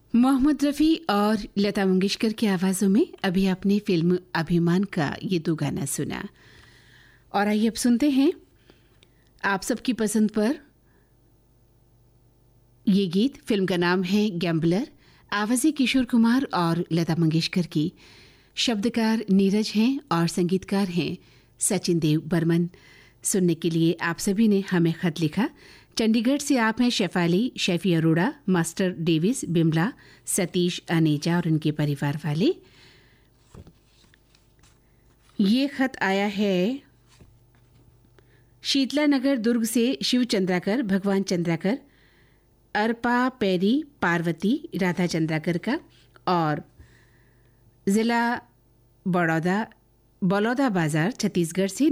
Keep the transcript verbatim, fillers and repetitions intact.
मोहम्मद रफ़ी और लता मंगेशकर की आवाज़ों में अभी आपने फिल्म अभिमान का ये दो गाना सुना। और आइए अब सुनते हैं आप सबकी पसंद पर ये गीत। फिल्म का नाम है गैम्बलर। आवाज़ें किशोर कुमार और लता मंगेशकर की। शब्दकार नीरज हैं और संगीतकार हैं सचिन देव बर्मन। सुनने के लिए आप सभी ने हमें खत लिखा। चंडीगढ़ से आप हैं शेफाली, शेफी अरोड़ा, मास्टर डेविस, बिमला, सतीश, अनेजा और उनके परिवार वाले। ये खत आया है शीतला नगर दुर्ग से शिव चंद्राकर, भगवान चंद्राकर, अर्पा पैरी, पार्वती, राधा चंद्राकर का और ज़िला बड़ौदा बलौदा बाजार छत्तीसगढ़ से